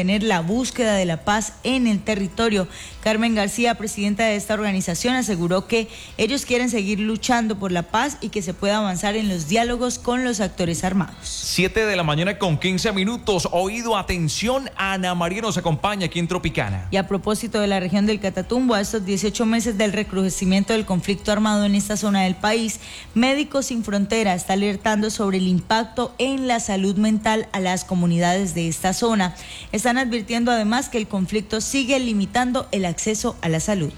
mantener la búsqueda de la paz en el territorio. Carmen García, presidenta de esta organización, aseguró que ellos quieren seguir luchando por la paz y que se pueda avanzar en los diálogos con los actores armados. 7 de la mañana con 15 minutos. Oído, atención, Ana María nos acompaña aquí en Tropicana. Y a propósito de la región del Catatumbo, a estos 18 meses del recrudecimiento del conflicto armado en esta zona del país, Médicos Sin Frontera está alertando sobre el impacto en la salud mental a las comunidades de esta zona. Están advirtiendo además que el conflicto sigue limitando el acceso a la salud.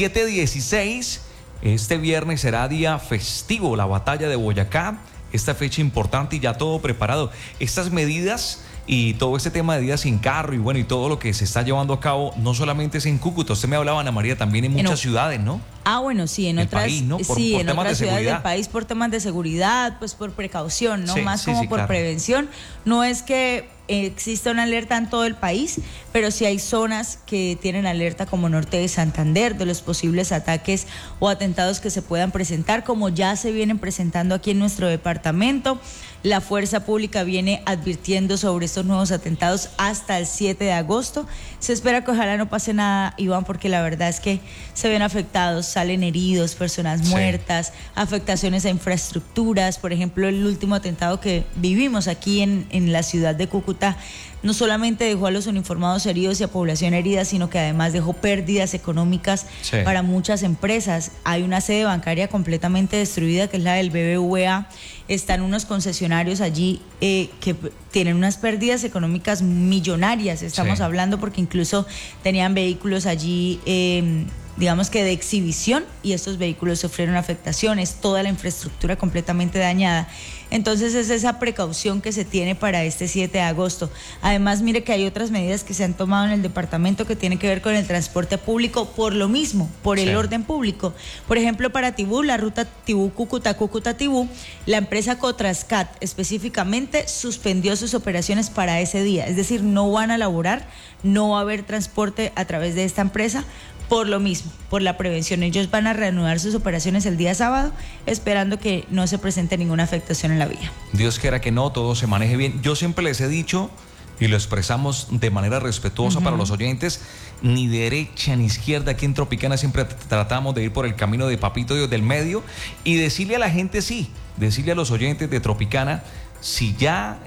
7:16, este viernes será día festivo, la batalla de Boyacá, esta fecha importante y ya todo preparado. Estas medidas y todo este tema de días sin carro y bueno, y todo lo que se está llevando a cabo, no solamente es en Cúcuta, usted me hablaba, Ana María, también en muchas ciudades, ¿no? Bueno, sí, en otras, país, ¿no? por en temas otras de ciudades seguridad del país por temas de seguridad, pues por precaución, ¿no? Sí, Más sí, como sí, por claro. prevención. No es que exista una alerta en todo el país, pero sí hay zonas que tienen alerta como norte de Santander, de los posibles ataques o atentados que se puedan presentar, como ya se vienen presentando aquí en nuestro departamento. La fuerza pública viene advirtiendo sobre estos nuevos atentados hasta el 7 de agosto. Se espera que ojalá no pase nada, Iván, porque la verdad es que se ven afectados, salen heridos, personas muertas, afectaciones a infraestructuras. Por ejemplo, el último atentado que vivimos aquí en la ciudad de Cúcuta no solamente dejó a los uniformados heridos y a población herida, sino que además dejó pérdidas económicas para muchas empresas. Hay una sede bancaria completamente destruida, que es la del BBVA. Están unos concesionarios allí que tienen unas pérdidas económicas millonarias, estamos hablando, porque incluso tenían vehículos allí, digamos que de exhibición, y estos vehículos sufrieron afectaciones, toda la infraestructura completamente dañada. Entonces es esa precaución que se tiene para este 7 de agosto. Además, mire que hay otras medidas que se han tomado en el departamento que tienen que ver con el transporte público por lo mismo, por el orden público. Por ejemplo, para Tibú, la ruta Tibú-Cúcuta, Cúcuta-Tibú, la empresa Cotrascat específicamente suspendió sus operaciones para ese día. Es decir, no van a laborar, no va a haber transporte a través de esta empresa. Por lo mismo, por la prevención, ellos van a reanudar sus operaciones el día sábado, esperando que no se presente ninguna afectación en la vía. Dios quiera que no, todo se maneje bien. Yo siempre les he dicho, y lo expresamos de manera respetuosa para los oyentes, ni derecha ni izquierda, aquí en Tropicana siempre tratamos de ir por el camino de Papito Dios del medio y decirle a la gente decirle a los oyentes de Tropicana, si ya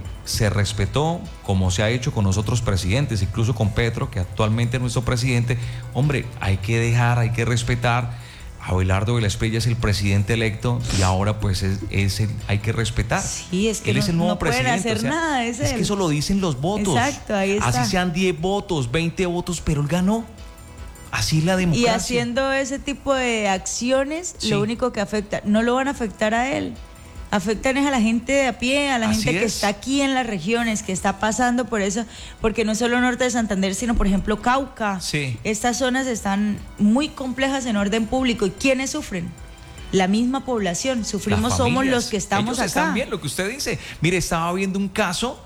se respetó como se ha hecho con los otros presidentes, incluso con Petro, que actualmente es nuestro presidente, hombre, hay que respetar. Abelardo de la Espriella es el presidente electo y ahora pues hay que respetar. Sí, es que él es el nuevo presidente. Pueden hacer nada, es que eso lo dicen los votos. Exacto, ahí está. Así sean 10 votos, 20 votos, pero él ganó. Así es la democracia. Y haciendo ese tipo de acciones, lo único que afecta, no lo van a afectar a él. Afectan es a la gente de a pie, a la gente que está aquí en las regiones, que está pasando por eso, porque no solo norte de Santander, sino por ejemplo Cauca. Estas zonas están muy complejas en orden público. ¿Y quiénes sufren? La misma población. Sufrimos, somos los que estamos ellos acá. Están bien, lo que usted dice. Mire, estaba viendo un caso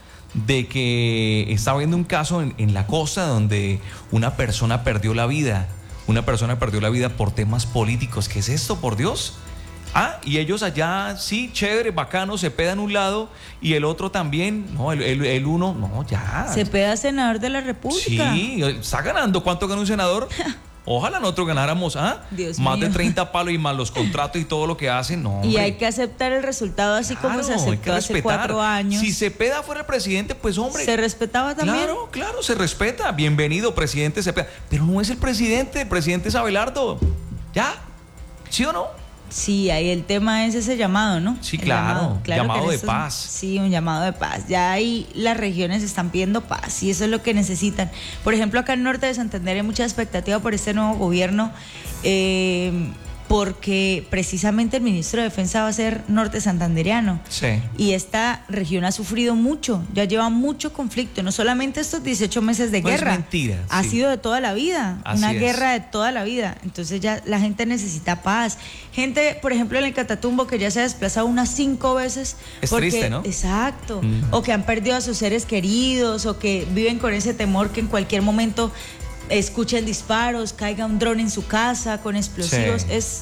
en la costa donde una persona perdió la vida. Una persona perdió la vida por temas políticos. ¿Qué es esto, por Dios? Y ellos allá, sí, chévere, bacano, Cepeda en un lado y el otro también, no, el uno, no, ya. Cepeda, senador de la República. Sí, está ganando. ¿Cuánto gana un senador? Ojalá nosotros ganáramos, más de 30 palos y más los contratos y todo lo que hacen, no. Y hay que aceptar el resultado así como se aceptó hace 4 años. Si Cepeda fuera el presidente, pues hombre. ¿Se respetaba también? Claro, se respeta. Bienvenido, presidente Cepeda. Pero no es el presidente es Abelardo. ¿Ya? ¿Sí o no? Sí, ahí el tema es ese llamado, ¿no? Sí, claro llamado de paz. Sí, un llamado de paz. Ya ahí las regiones están pidiendo paz y eso es lo que necesitan. Por ejemplo, acá en norte de Santander hay mucha expectativa por este nuevo gobierno, porque precisamente el ministro de Defensa va a ser norte santandereano. Y esta región ha sufrido mucho, ya lleva mucho conflicto, no solamente estos 18 meses de guerra. Es mentira. Ha sido de toda la vida, una guerra de toda la vida. Entonces ya la gente necesita paz. Gente, por ejemplo, en el Catatumbo, que ya se ha desplazado unas 5 veces. Es triste, ¿no? Exacto. O que han perdido a sus seres queridos, o que viven con ese temor que en cualquier momento escuchen disparos, caiga un dron en su casa con explosivos.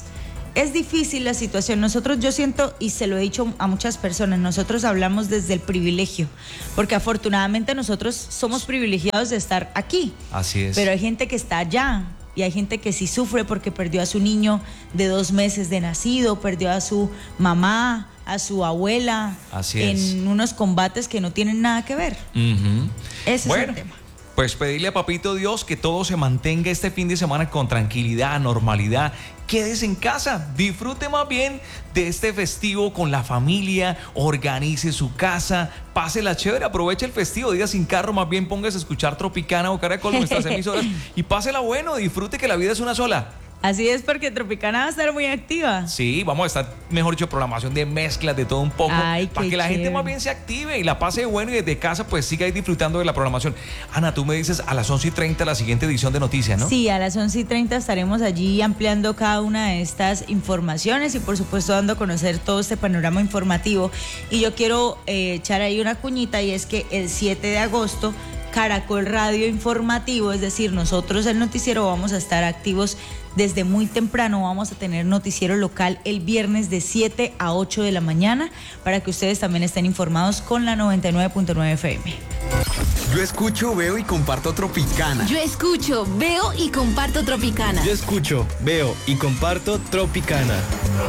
Es difícil la situación. Nosotros, yo siento, y se lo he dicho a muchas personas, nosotros hablamos desde el privilegio, porque afortunadamente nosotros somos privilegiados de estar aquí. Así es. Pero hay gente que está allá y hay gente que sí sufre porque perdió a su niño de 2 meses de nacido, perdió a su mamá, a su abuela, Así es. en unos combates que no tienen nada que ver. Ese es el tema. Pues pedirle a Papito Dios que todo se mantenga este fin de semana con tranquilidad, normalidad. Quédese en casa, disfrute más bien de este festivo con la familia, organice su casa, pásela chévere, aproveche el festivo, diga sin carro, más bien póngase a escuchar Tropicana o Caracol, nuestras emisoras, y pásela bueno, disfrute que la vida es una sola. Así es, porque Tropicana va a estar muy activa. Sí, vamos a estar, mejor dicho, programación de mezclas, de todo un poco, Ay, para qué que la gente chévere. más bien se active y la pase bueno y desde casa pues siga ahí disfrutando de la programación. Ana, tú me dices a las 11:30 la siguiente edición de Noticias, ¿no? Sí, a las 11:30 estaremos allí ampliando cada una de estas informaciones y por supuesto dando a conocer todo este panorama informativo. Y yo quiero echar ahí una cuñita, y es que el 7 de agosto Caracol Radio Informativo, es decir, nosotros el noticiero vamos a estar activos desde muy temprano. Vamos a tener noticiero local el viernes de 7 a 8 de la mañana para que ustedes también estén informados con la 99.9 FM. Yo escucho, veo y comparto Tropicana. Yo escucho, veo y comparto Tropicana. Yo escucho, veo y comparto Tropicana.